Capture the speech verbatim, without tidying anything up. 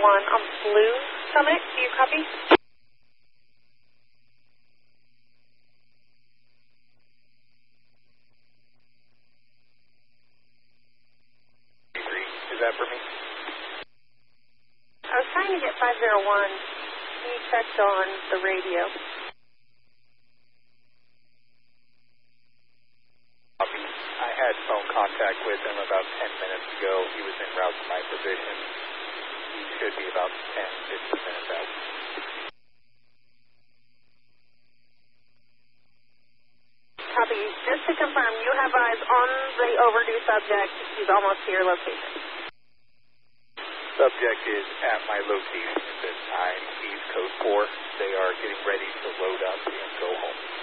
one on Blue Summit. Do you copy? Is that for me? I was trying to get five zero one. He checked on the radio. Copy. I had phone contact with him about ten minutes ago. He was en route to my position. He should be about ten, fifteen minutes out. Copy. Just to confirm, you have eyes on the overdue subject. He's almost to your location. Subject is at my location at this time. He's code four. They are getting ready to load up and go home.